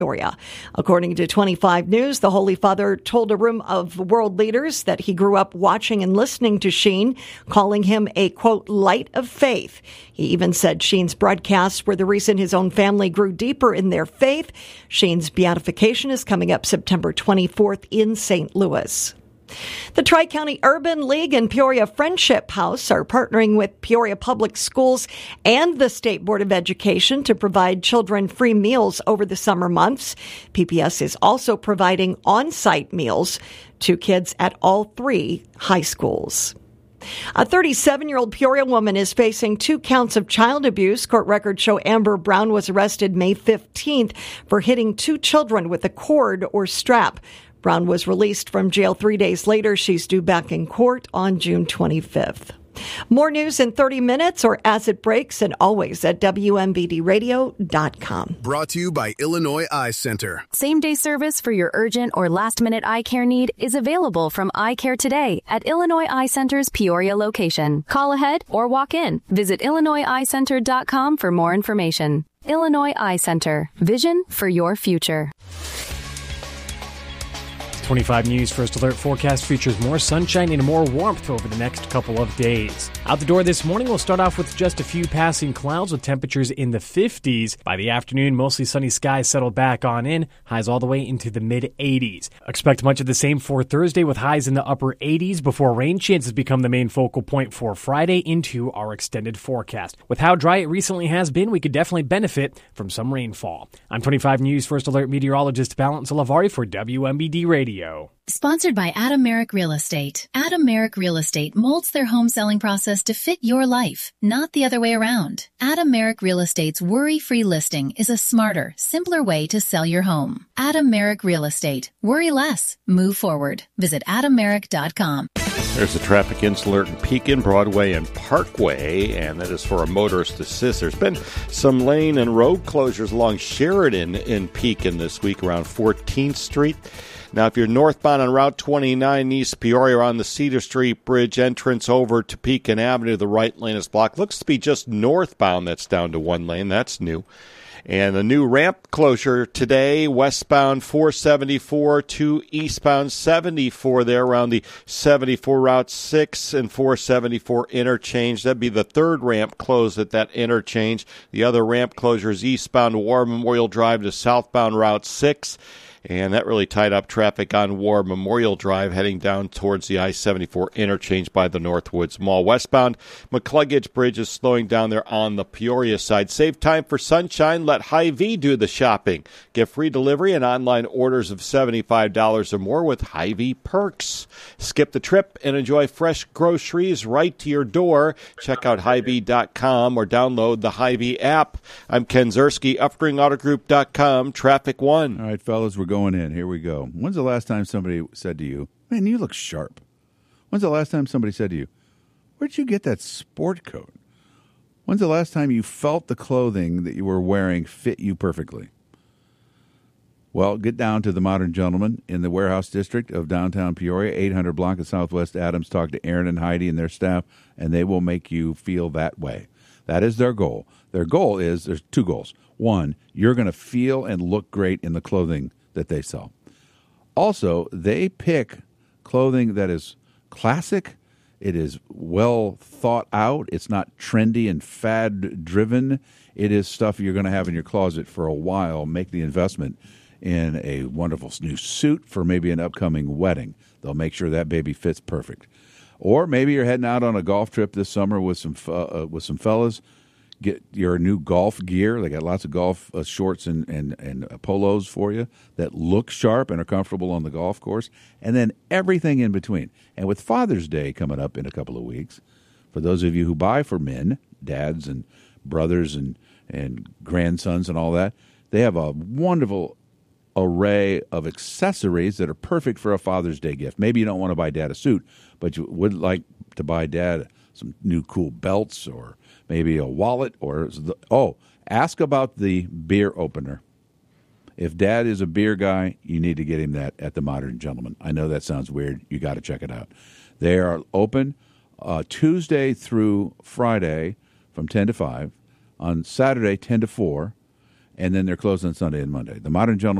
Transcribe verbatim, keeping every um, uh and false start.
Peoria. According to twenty-five News, the Holy Father told a room of world leaders that he grew up watching and listening to Sheen, calling him a, quote, light of faith. He even said Sheen's broadcasts were the reason his own family grew deeper in their faith. Sheen's beatification is coming up September twenty-fourth in Saint Louis. The Tri-County Urban League and Peoria Friendship House are partnering with Peoria Public Schools and the State Board of Education to provide children free meals over the summer months. P P S is also providing on-site meals to kids at all three high schools. A thirty-seven-year-old Peoria woman is facing two counts of child abuse. Court records show Amber Brown was arrested May fifteenth for hitting two children with a cord or strap. Brown was released from jail three days later. She's due back in court on June twenty-fifth. More news in thirty minutes or as it breaks, and always at W M B D radio dot com. Brought to you by Illinois Eye Center. Same-day service for your urgent or last-minute eye care need is available from Eye Care Today at Illinois Eye Center's Peoria location. Call ahead or walk in. Visit Illinois Eye Center dot com for more information. Illinois Eye Center. Vision for your future. twenty-five News First Alert forecast features more sunshine and more warmth over the next couple of days. Out the door this morning, we'll start off with just a few passing clouds with temperatures in the fifties. By the afternoon, mostly sunny skies settle back on in, highs all the way into the mid-eighties. Expect much of the same for Thursday with highs in the upper eighties before rain chances become the main focal point for Friday into our extended forecast. With how dry it recently has been, we could definitely benefit from some rainfall. I'm twenty-five News First Alert meteorologist Valence Lavari for W M B D Radio. Sponsored by Adam Merrick Real Estate. Adam Merrick Real Estate molds their home selling process to fit your life, not the other way around. Adam Merrick Real Estate's worry-free listing is a smarter, simpler way to sell your home. Adam Merrick Real Estate. Worry less. Move forward. Visit adam merrick dot com. There's a traffic alert in Pekin, Broadway, and Parkway, and that is for a motorist assist. There's been some lane and road closures along Sheridan in Pekin this week around fourteenth Street. Now, if you're northbound on Route twenty-nine East Peoria on the Cedar Street Bridge entrance over to Pekin Avenue, the right lane is blocked. Looks to be just northbound that's down to one lane. That's new. And a new ramp closure today, westbound four seventy-four to eastbound seventy-four there around the seventy-four Route six and four seventy-four interchange. That'd be the third ramp closed at that interchange. The other ramp closure is eastbound War Memorial Drive to southbound Route six. And that really tied up traffic on War Memorial Drive heading down towards the I seventy-four interchange by the Northwoods Mall. Westbound, McCluggage Bridge is slowing down there on the Peoria side. Save time for sunshine. Let Hy-Vee do the shopping. Get free delivery and online orders of seventy-five dollars or more with Hy-Vee perks. Skip the trip and enjoy fresh groceries right to your door. Check out Hy Vee dot com or download the Hy-Vee app. I'm Ken Zerski, upring auto group dot com, Traffic One. All right, fellas, we're going in. Here we go. When's the last time somebody said to you, man, you look sharp? When's the last time somebody said to you, where'd you get that sport coat? When's the last time you felt the clothing that you were wearing fit you perfectly? Well, get down to the Modern Gentleman in the Warehouse District of downtown Peoria, eight hundred block of Southwest Adams. Talk to Aaron and Heidi and their staff, and they will make you feel that way. That is their goal. Their goal is, there's two goals. One, you're going to feel and look great in the clothing that they sell. Also, they pick clothing that is classic. It is well thought out. It's not trendy and fad driven. It is stuff you're going to have in your closet for a while. Make the investment in a wonderful new suit for maybe an upcoming wedding. They'll make sure that baby fits perfect. Or maybe you're heading out on a golf trip this summer with some uh, with some fellas. Get your new golf gear. They got lots of golf uh, shorts and, and, and uh, polos for you that look sharp and are comfortable on the golf course. And then everything in between. And with Father's Day coming up in a couple of weeks, for those of you who buy for men, dads and brothers and, and grandsons and all that, they have a wonderful array of accessories that are perfect for a Father's Day gift. Maybe you don't want to buy Dad a suit, but you would like to buy Dad some new cool belts or maybe a wallet or, oh, ask about the beer opener. If Dad is a beer guy, you need to get him that at the Modern Gentleman. I know that sounds weird. You got to check it out. They are open uh, Tuesday through Friday from ten to five, on Saturday ten to four, and then they're closed on Sunday and Monday. The Modern Gentleman